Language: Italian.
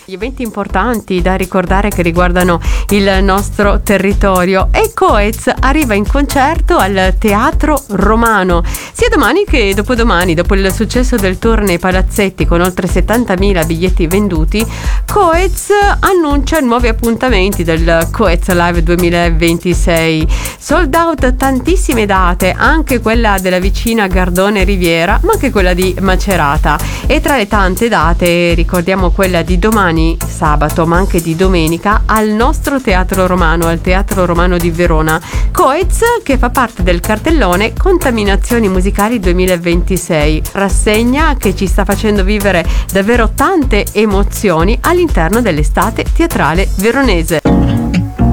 Gli eventi importanti da ricordare che riguardano il nostro territorio, e Coez arriva in concerto al Teatro Romano sia domani che dopodomani. Dopo il successo del tour nei palazzetti con oltre 70.000 biglietti venduti, Coez annuncia nuovi appuntamenti del Coez Live 2026. Sold out tantissime date, anche quella della vicina Gardone Riviera, ma anche quella di Macerata. E tra le tante date ricordiamo quella di domani sabato, ma anche di domenica, al nostro Teatro Romano, al Teatro Romano di Verona. Coez, che fa parte del cartellone Contaminazioni Musicali 2026, rassegna che ci sta facendo vivere davvero tante emozioni all'interno dell'estate teatrale veronese.